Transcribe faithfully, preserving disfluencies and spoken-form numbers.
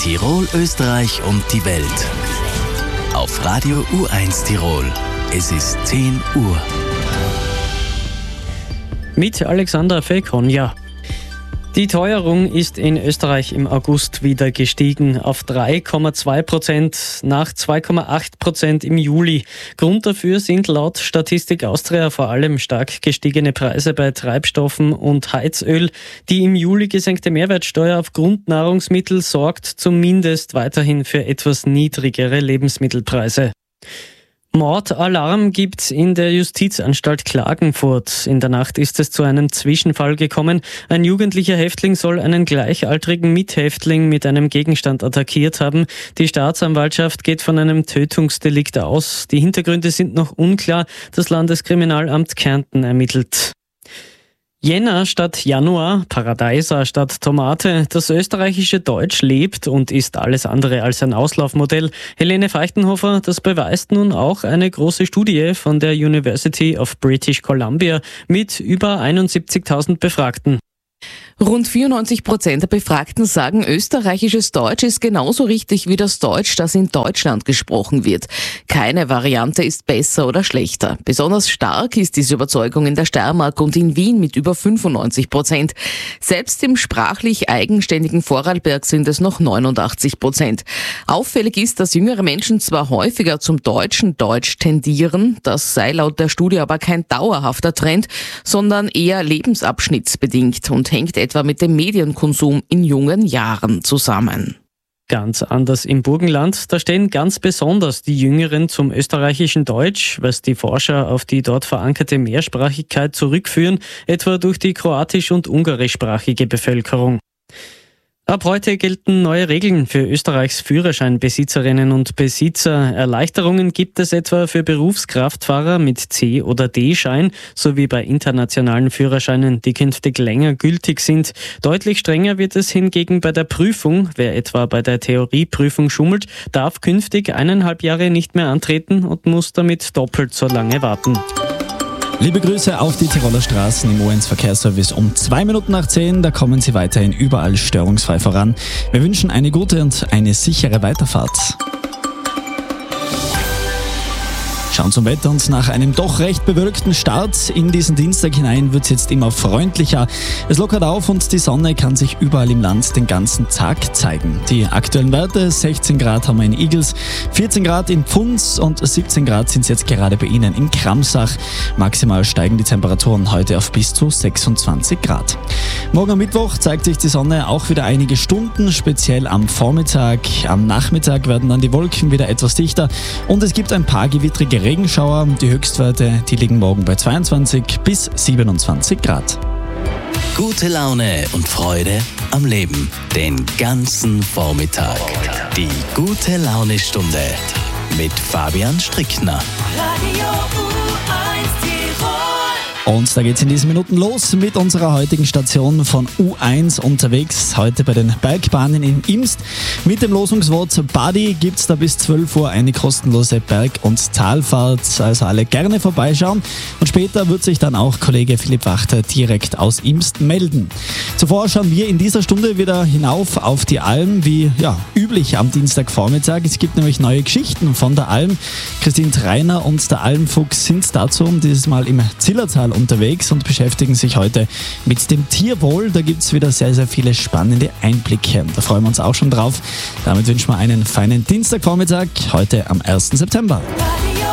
Tirol, Österreich und die Welt. Auf Radio U eins Tirol. Es ist zehn Uhr. Mit Alexandra Felkonja. Die Teuerung ist in Österreich im August wieder gestiegen auf drei Komma zwei Prozent nach zwei Komma acht Prozent im Juli. Grund dafür sind laut Statistik Austria vor allem stark gestiegene Preise bei Treibstoffen und Heizöl. Die im Juli gesenkte Mehrwertsteuer auf Grundnahrungsmittel sorgt zumindest weiterhin für etwas niedrigere Lebensmittelpreise. Mordalarm gibt's in der Justizanstalt Klagenfurt. In der Nacht ist es zu einem Zwischenfall gekommen. Ein jugendlicher Häftling soll einen gleichaltrigen Mithäftling mit einem Gegenstand attackiert haben. Die Staatsanwaltschaft geht von einem Tötungsdelikt aus. Die Hintergründe sind noch unklar. Das Landeskriminalamt Kärnten ermittelt. Jänner statt Januar, Paradeiser statt Tomate. Das österreichische Deutsch lebt und ist alles andere als ein Auslaufmodell. Helene Feichtenhofer, das beweist nun auch eine große Studie von der University of British Columbia mit über einundsiebzigtausend Befragten. Rund vierundneunzig Prozent der Befragten sagen, österreichisches Deutsch ist genauso richtig wie das Deutsch, das in Deutschland gesprochen wird. Keine Variante ist besser oder schlechter. Besonders stark ist diese Überzeugung in der Steiermark und in Wien mit über fünfundneunzig Prozent. Selbst im sprachlich eigenständigen Vorarlberg sind es noch neunundachtzig Prozent. Auffällig ist, dass jüngere Menschen zwar häufiger zum deutschen Deutsch tendieren, das sei laut der Studie aber kein dauerhafter Trend, sondern eher lebensabschnittsbedingt und hängt etwa mit dem Medienkonsum in jungen Jahren zusammen. Ganz anders im Burgenland. Da stehen ganz besonders die Jüngeren zum österreichischen Deutsch, was die Forscher auf die dort verankerte Mehrsprachigkeit zurückführen, etwa durch die kroatisch- und ungarischsprachige Bevölkerung. Ab heute gelten neue Regeln für Österreichs Führerscheinbesitzerinnen und Besitzer. Erleichterungen gibt es etwa für Berufskraftfahrer mit C- oder D-Schein sowie bei internationalen Führerscheinen, die künftig länger gültig sind. Deutlich strenger wird es hingegen bei der Prüfung. Wer etwa bei der Theorieprüfung schummelt, darf künftig eineinhalb Jahre nicht mehr antreten und muss damit doppelt so lange warten. Liebe Grüße auf die Tiroler Straßen im U eins Verkehrsservice um zwei Minuten nach zehn. Da kommen Sie weiterhin überall störungsfrei voran. Wir wünschen eine gute und eine sichere Weiterfahrt. Schauen zum Wetter und nach einem doch recht bewölkten Start in diesen Dienstag hinein wird es jetzt immer freundlicher. Es lockert auf und die Sonne kann sich überall im Land den ganzen Tag zeigen. Die aktuellen Werte, sechzehn Grad haben wir in Igels, vierzehn Grad in Pfunds und siebzehn Grad sind es jetzt gerade bei Ihnen in Kramsach. Maximal steigen die Temperaturen heute auf bis zu sechsundzwanzig Grad. Morgen am Mittwoch zeigt sich die Sonne auch wieder einige Stunden, speziell am Vormittag. Am Nachmittag werden dann die Wolken wieder etwas dichter und es gibt ein paar gewittrige Regenschauer. Die Höchstwerte, die liegen morgen bei zweiundzwanzig bis siebenundzwanzig Grad. Gute Laune und Freude am Leben. Den ganzen Vormittag. Die gute Laune-Stunde mit Fabian Strickner. Radio U eins Tirol. Und da geht's in diesen Minuten los mit unserer heutigen Station von U eins unterwegs. Heute bei den Bergbahnen in Imst. Mit dem Losungswort Buddy gibt's da bis zwölf Uhr eine kostenlose Berg- und Talfahrt. Also alle gerne vorbeischauen. Und später wird sich dann auch Kollege Philipp Wachter direkt aus Imst melden. Zuvor schauen wir in dieser Stunde wieder hinauf auf die Alm, wie ja, üblich am Dienstagvormittag. Es gibt nämlich neue Geschichten von der Alm. Christine Treiner und der Almfuchs sind dazu dieses Mal im Zillertal unterwegs und beschäftigen sich heute mit dem Tierwohl. Da gibt es wieder sehr, sehr viele spannende Einblicke. Da freuen wir uns auch schon drauf. Damit wünschen wir einen feinen Dienstagvormittag, heute am ersten September.